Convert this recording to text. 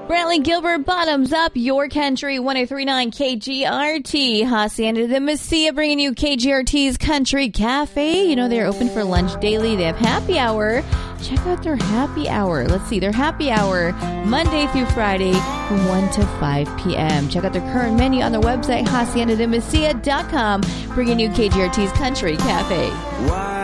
Brantley Gilbert, Bottoms Up, Your Country, 1039 KGRT. Hacienda de Mesilla bringing you KGRT's Country Cafe. You know, they're open for lunch daily. They have happy hour. Check out their happy hour. Let's see, their happy hour, Monday through Friday, 1 to 5 p.m. Check out their current menu on their website, haciendademesilla.com, bringing you KGRT's Country Cafe. Why